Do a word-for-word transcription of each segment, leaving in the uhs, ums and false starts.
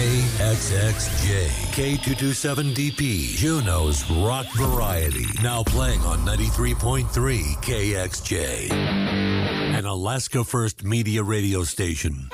K X X J, K two twenty-seven D P, Juneau's rock variety. Now playing on ninety-three point three K X J, an Alaska First Media radio station.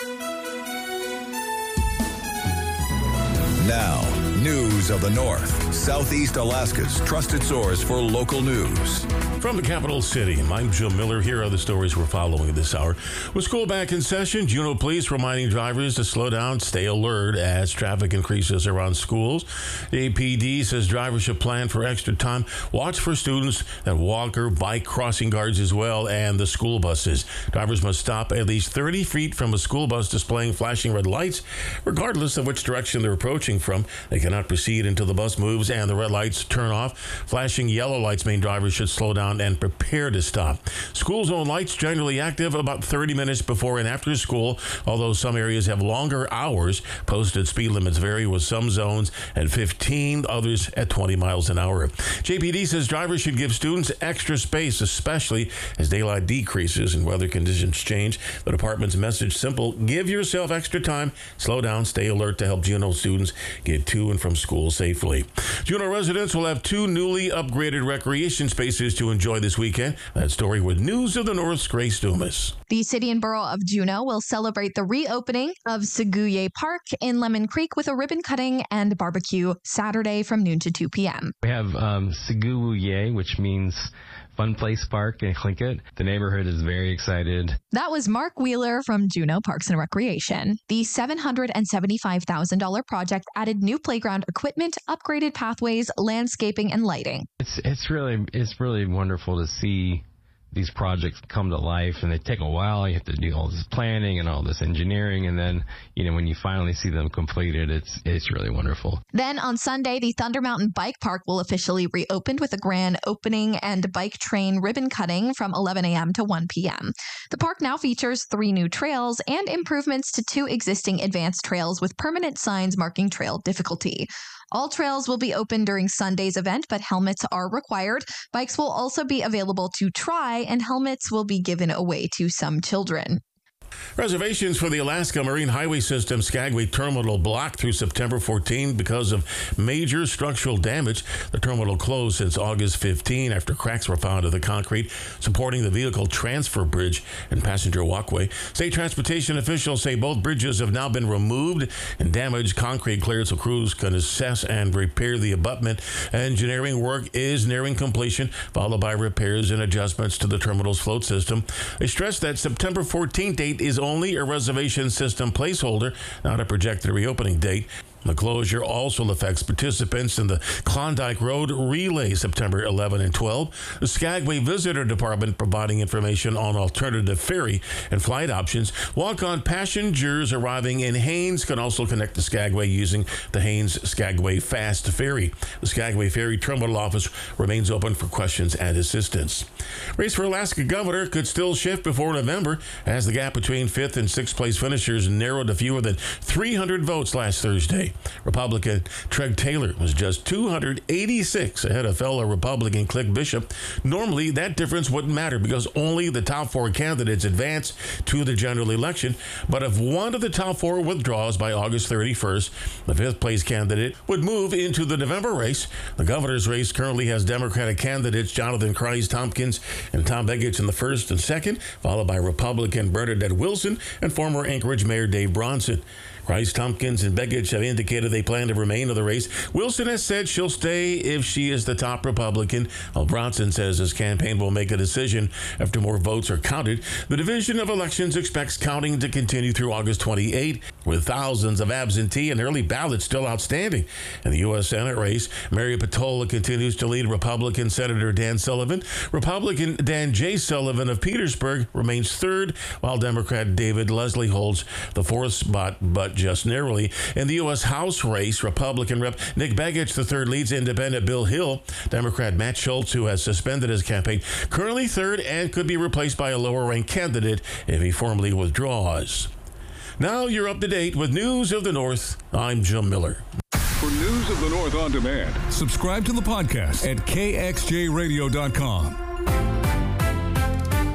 Now, news of the North, Southeast Alaska's trusted source for local news. From the capital city, I'm Jim Miller. Here are the stories we're following this hour. With school back in session, Juneau Police reminding drivers to slow down, stay alert as traffic increases around schools. The A P D says drivers should plan for extra time. Watch for students that walk or bike crossing guards as well, and the school buses. Drivers must stop at least thirty feet from a school bus displaying flashing red lights, regardless of which direction they're approaching from. They cannot proceed until the bus moves and the red lights turn off. Flashing yellow lights mean drivers should slow down and prepare to stop. School zone lights generally active about thirty minutes before and after school, although some areas have longer hours. Posted speed limits vary, with some zones at fifteen, others at twenty miles an hour. J P D says drivers should give students extra space, especially as daylight decreases and weather conditions change. The department's message simple: give yourself extra time, slow down, stay alert to help Juneau students get to and from school safely. Juneau residents will have two newly upgraded recreation spaces to enjoy this weekend. That story with News of the North's Grace Dumas. The city and borough of Juneau will celebrate the reopening of Seguye Park in Lemon Creek with a ribbon cutting and barbecue Saturday from noon to two p.m. We have um, Seguye, which means Fun Place Park in Tlingit. The neighborhood is very excited. That was Mark Wheeler from Juneau Parks and Recreation. The seven hundred seventy-five thousand dollars project added new playground equipment, upgraded pathways, landscaping, and lighting. It's it's really it's really wonderful to see these projects come to life, and they take a while. You have to do all this planning and all this engineering, and then, you know, when you finally see them completed, it's it's really wonderful. Then on Sunday, the Thunder Mountain Bike Park will officially reopen with a grand opening and bike train ribbon cutting from eleven a.m. to one p.m. The park now features three new trails and improvements to two existing advanced trails with permanent signs marking trail difficulty. All trails will be open during Sunday's event, but helmets are required. Bikes will also be available to try, and helmets will be given away to some children. Reservations for the Alaska Marine Highway System Skagway Terminal blocked through September fourteenth because of major structural damage. The terminal closed since August fifteenth after cracks were found in the concrete supporting the vehicle transfer bridge and passenger walkway. State transportation officials say both bridges have now been removed and damaged concrete cleared so crews can assess and repair the abutment. Engineering work is nearing completion, followed by repairs and adjustments to the terminal's float system. They stress that September fourteenth date is only a reservation system placeholder, not a projected reopening date. The closure also affects participants in the Klondike Road Relay September eleventh and twelfth. The Skagway Visitor Department providing information on alternative ferry and flight options. Walk-on passengers arriving in Haines can also connect to Skagway using the Haines Skagway Fast Ferry. The Skagway Ferry Terminal office remains open for questions and assistance. Race for Alaska Governor could still shift before November as the gap between fifth and sixth place finishers narrowed to fewer than three hundred votes last Thursday. Republican Treg Taylor was just two hundred eighty-six ahead of fellow Republican Click Bishop. Normally, that difference wouldn't matter because only the top four candidates advance to the general election. But if one of the top four withdraws by August thirty-first, the fifth place candidate would move into the November race. The governor's race currently has Democratic candidates Jonathan Kreis Tompkins and Tom Begich in the first and second, followed by Republican Bernadette Wilson and former Anchorage Mayor Dave Bronson. Kreis Tompkins and Begich have indicated they plan to remain in the race. Wilson has said she'll stay if she is the top Republican, while Bronson says his campaign will make a decision after more votes are counted. The Division of Elections expects counting to continue through August twenty-eighth, with thousands of absentee and early ballots still outstanding. In the U S Senate race, Mary Patola continues to lead Republican Senator Dan Sullivan. Republican Dan J. Sullivan of Petersburg remains third, while Democrat David Leslie holds the fourth spot, but just narrowly. In the U S House race, Republican Rep Nick Begich the third leads Independent Bill Hill. Democrat Matt Schultz, who has suspended his campaign, currently third and could be replaced by a lower-ranked candidate if he formally withdraws. Now you're up to date with News of the North. I'm Jim Miller. For News of the North on demand, subscribe to the podcast at K X J radio dot com.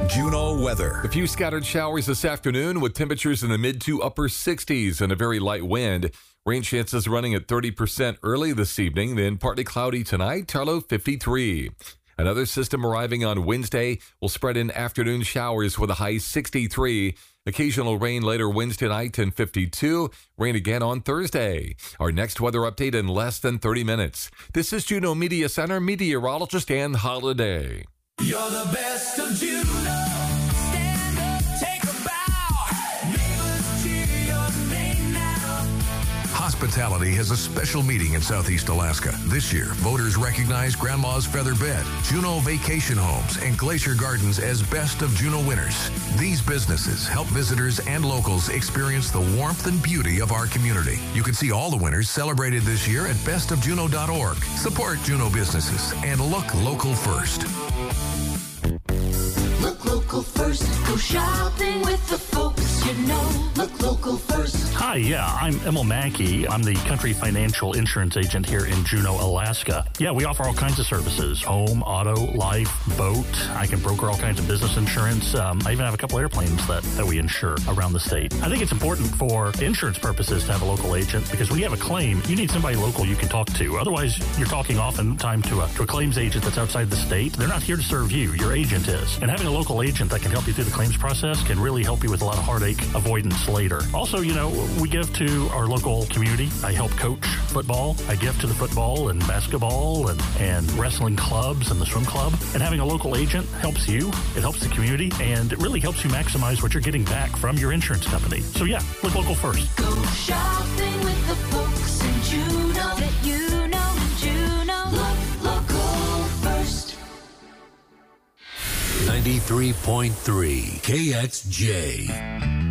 Juneau weather. A few scattered showers this afternoon with temperatures in the mid to upper sixties and a very light wind. Rain chances running at thirty percent early this evening, then partly cloudy tonight, high low fifty-three. Another system arriving on Wednesday will spread in afternoon showers with a high sixty-three. Occasional rain later Wednesday night and fifty-two. Rain again on Thursday. Our next weather update in less than thirty minutes. This is Juneau Media Center meteorologist Ann Holiday. You're the best of Juneau. Stand up, take a bow. Neighbors cheer your name now. Hospitality has a special meeting in Southeast Alaska. This year, voters recognize Grandma's Feather Bed, Juneau Vacation Homes, and Glacier Gardens as best of Juneau winners. These businesses help visitors and locals experience the warmth and beauty of our community. You can see all the winners celebrated this year at best of juneau dot org. Support Juneau businesses and look local first. Look local first. Go shopping with the folks you know. Look local first. Hi, yeah, I'm Emil Mackey. I'm the country financial insurance agent here in Juneau, Alaska. Yeah, we offer all kinds of services. Home, auto, life, boat. I can broker all kinds of business insurance. Um, I even have a couple airplanes that, that we insure around the state. I think it's important for insurance purposes to have a local agent because when you have a claim, you need somebody local you can talk to. Otherwise, you're talking oftentimes to a, to a claims agent that's outside the state. They're not here to serve you. Your agent is. And having a local agent that can help you through the claims process can really help you with a lot of heartache avoidance later. Also, you know, we give to our local community. I help coach football. I give to the football and basketball and, and wrestling clubs and the swim club. And having a local agent helps you. It helps the community. And it really helps you maximize what you're getting back from your insurance company. So, yeah, look local first. Go shopping with the folks in Juneau that you know in Juneau. Look local first. ninety-three point three K X J.